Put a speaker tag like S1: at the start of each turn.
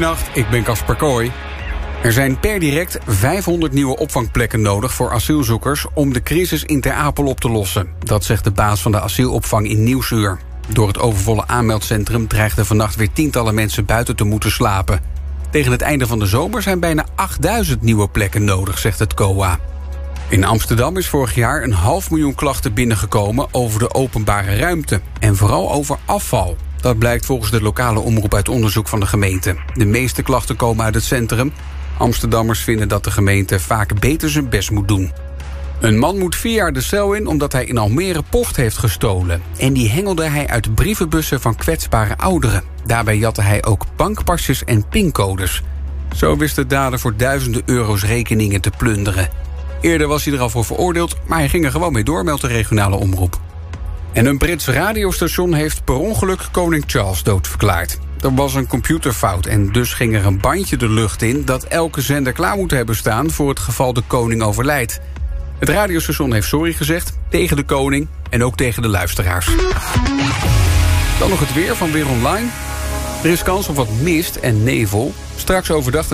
S1: Goedenacht, ik ben Casper Kooi. Er zijn per direct 500 nieuwe opvangplekken nodig voor asielzoekers om de crisis in Ter Apel op te lossen. Dat zegt de baas van de asielopvang in Nieuwsuur. Door het overvolle aanmeldcentrum dreigden vannacht weer tientallen mensen buiten te moeten slapen. Tegen het einde van de zomer zijn bijna 8000 nieuwe plekken nodig, zegt het COA. In Amsterdam is vorig jaar 500.000 klachten binnengekomen over de openbare ruimte. En vooral over afval. Dat blijkt volgens de lokale omroep uit onderzoek van de gemeente. De meeste klachten komen uit het centrum. Amsterdammers vinden dat de gemeente vaak beter zijn best moet doen. Een man moet 4 jaar de cel in omdat hij in Almere post heeft gestolen. En die hengelde hij uit brievenbussen van kwetsbare ouderen. Daarbij jatte hij ook bankpasjes en pincodes. Zo wist de dader voor duizenden euro's rekeningen te plunderen. Eerder was hij er al voor veroordeeld, maar hij ging er gewoon mee door, meldt de regionale omroep. En een Brits radiostation heeft per ongeluk koning Charles doodverklaard. Er was een computerfout en dus ging er een bandje de lucht in dat elke zender klaar moet hebben staan voor het geval de koning overlijdt. Het radiostation heeft sorry gezegd tegen de koning en ook tegen de luisteraars. Dan nog het weer van Weer Online. Er is kans op wat mist en nevel. Straks overdag